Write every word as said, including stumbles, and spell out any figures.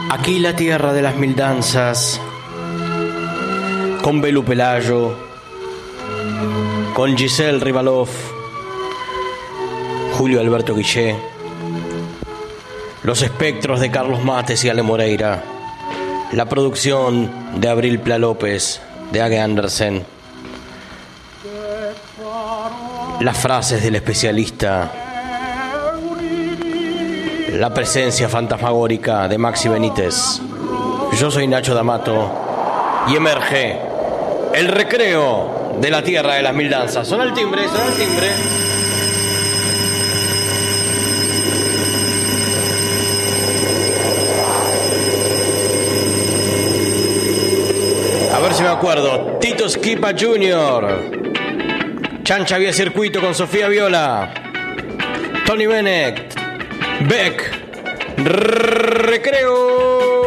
Aquí la tierra de las mil danzas, con Belu Pelayo, con Giselle Rivalov, Julio Alberto Guillé, los espectros de Carlos Mates y Ale Moreira, la producción de Abril Pla López, de Age Andersen, las frases del especialista, la presencia fantasmagórica de Maxi Benítez. Yo soy Nacho D'Amato y emerge el recreo de la tierra de las mil danzas. Suena el timbre, suena el timbre. A ver si me acuerdo. Tito Esquipa junior Chancha Vía Circuito con Sofía Viola, Tony Bennett, Beck, Recreo.